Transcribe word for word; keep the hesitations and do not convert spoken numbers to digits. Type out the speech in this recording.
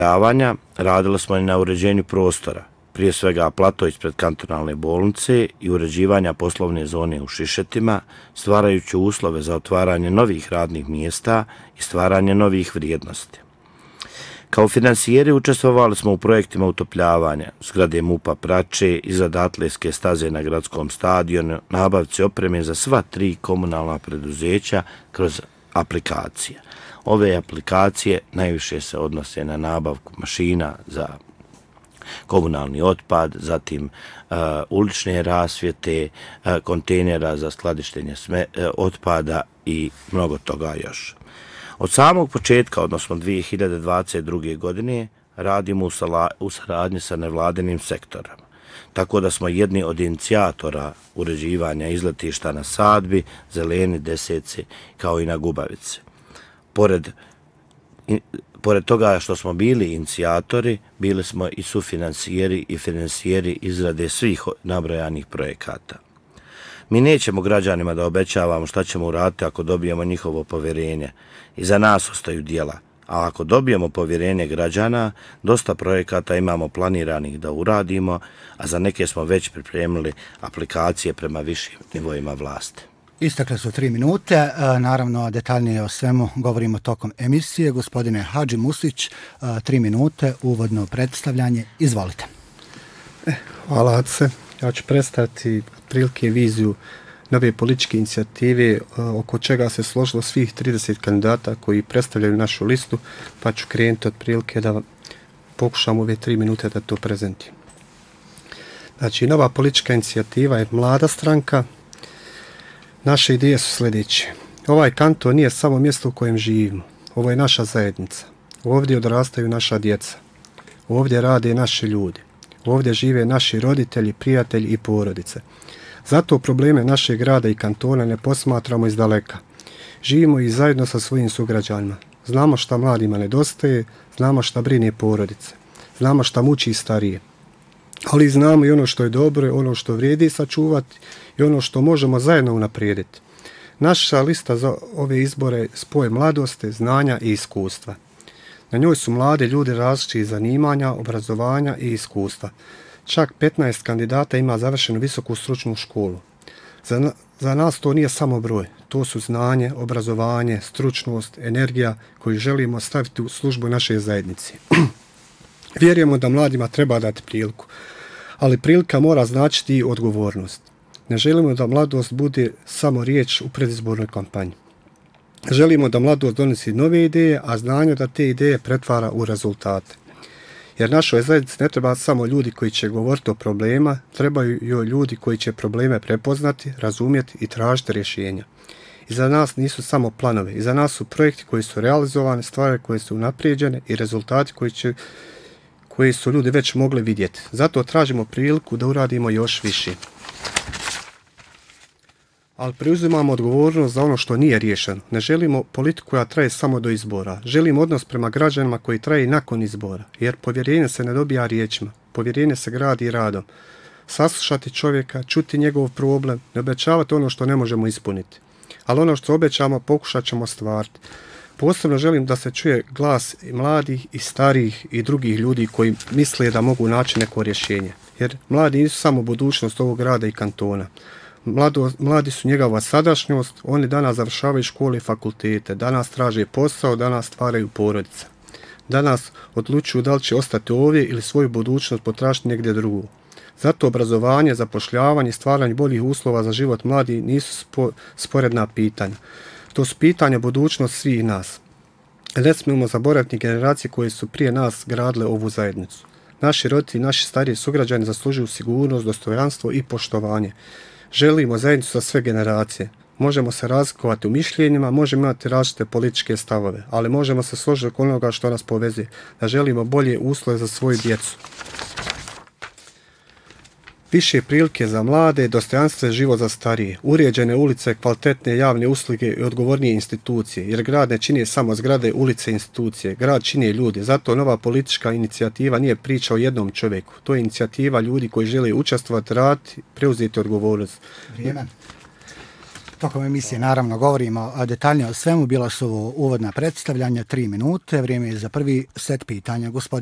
Davanja radili smo i na uređenju prostora, prije svega plato ispred kantonalne bolnice i uređivanja poslovne zone u Šišetima, stvarajući uslove za otvaranje novih radnih mjesta i stvaranje novih vrijednosti. Kao finansijeri učestvovali smo u projektima utopljavanja, zgrade MUP-a Prače, izrade atletske staze na gradskom stadionu, nabavci opreme za sva tri komunalna preduzeća kroz aplikacije. Ove aplikacije najviše se odnose na nabavku mašina za komunalni otpad, zatim uh, ulične rasvjete, uh, kontejnera za skladištenje sme, uh, otpada i mnogo toga još. Od samog početka, odnosno dvije hiljade dvadeset druge. godine, radimo u, sala, u saradnji sa nevladinim sektorom. Tako da smo jedni od inicijatora uređivanja izletišta na Sadbi, Zeleni, Deseci, kao i na Gubavici. Pored, in, pored toga što smo bili inicijatori, bili smo i sufinansijeri i finansijeri izrade svih nabrojanih projekata. Mi nećemo građanima da obećavamo šta ćemo uraditi ako dobijemo njihovo povjerenje. I za nas ostaju djela. A ako dobijemo povjerenje građana, dosta projekata imamo planiranih da uradimo, a za neke smo već pripremili aplikacije prema višim nivoima vlasti. Istakle su tri minute, naravno detaljnije o svemu govorimo tokom emisije. Gospodine Hadži Musić, tri minute, uvodno predstavljanje, izvolite. Hvala Ace. Ja ću predstaviti prilike viziju nove političke inicijative oko čega se složilo svih trideset kandidata koji predstavljaju našu listu, pa ću krenuti od prilike da pokušam ove tri minute da to prezentiram. Znači, nova politička inicijativa je mlada stranka. Naše ideje su sljedeće. Ovaj kanton nije samo mjesto u kojem živimo. Ovo je naša zajednica. Ovdje odrastaju naša djeca. Ovdje rade naši ljudi. Ovdje žive naši roditelji, prijatelji i porodice. Zato probleme našeg grada i kantona ne posmatramo iz daleka. Živimo i zajedno sa svojim sugrađanima. Znamo šta mladima nedostaje, znamo šta brine porodice. Znamo šta muči starije. Ali znamo i ono što je dobro, ono što vrijedi sačuvati i ono što možemo zajedno unaprijediti. Naša lista za ove izbore je spoj mladosti, znanja i iskustva. Na njoj su mlade ljudi različitih zanimanja, obrazovanja i iskustva. Čak petnaest kandidata ima završenu visoku stručnu školu. Za, za nas to nije samo broj, to su znanje, obrazovanje, stručnost, energija koju želimo staviti u službu naše zajednice. Vjerujemo da mladima treba dati priliku, ali prilika mora značiti i odgovornost. Ne želimo da mladost bude samo riječ u predizbornoj kampanji. Želimo da mladost donosi nove ideje, a znanje da te ideje pretvara u rezultate. Jer našoj zajednici ne treba samo ljudi koji će govoriti o problema, trebaju joj ljudi koji će probleme prepoznati, razumjeti i tražiti rješenja. Iza nas nisu samo planovi, iza nas su projekti koji su realizovani, stvari koje su naprijeđene i rezultati koji, će, koji su ljudi već mogli vidjeti. Zato tražimo priliku da uradimo još više. Ali preuzimamo odgovornost za ono što nije riješeno. Ne želimo politiku koja traje samo do izbora. Želimo odnos prema građanima koji traje i nakon izbora. Jer povjerenje se ne dobija riječima. Povjerenje se gradi radom. Saslušati čovjeka, čuti njegov problem, ne obećavati ono što ne možemo ispuniti. Ali ono što obećamo pokušat ćemo stvariti. Posebno želim da se čuje glas i mladih i starih i drugih ljudi koji misle da mogu naći neko rješenje. Jer mladi nisu samo budućnost ovog grada i kantona. Mlado, mladi su njegova sadašnjost, oni danas završavaju škole i fakultete, danas traže posao, danas stvaraju porodice. Danas odlučuju da li će ostati ovdje ili svoju budućnost potražiti negdje drugu. Zato obrazovanje, zapošljavanje i stvaranje boljih uslova za život mladi nisu spo, sporedna pitanja. To su pitanja budućnost svih nas. Ne smijemo zaboraviti generacije koje su prije nas gradile ovu zajednicu. Naši roditelji i naši stariji sugrađani zaslužuju sigurnost, dostojanstvo i poštovanje. Želimo zajednicu za sve generacije. Možemo se razlikovati u mišljenjima, možemo imati različite političke stavove, ali možemo se složiti oko onoga što nas povezuje, da želimo bolje uslove za svoju djecu. Više prilike za mlade, dostojanstven život za starije, uređene ulice, kvalitetne javne usluge i odgovornije institucije, jer grad ne čini samo zgrade, ulice i institucije, grad čini ljudi, zato nova politička inicijativa nije priča o jednom čovjeku, to je inicijativa ljudi koji žele učestvovati, raditi, preuzeti odgovornost. Vrijeme. Tokom emisije naravno govorimo detaljnije o svemu, bila su uvodna predstavljanja, tri minute, vrijeme je za prvi set pitanja. Gospodin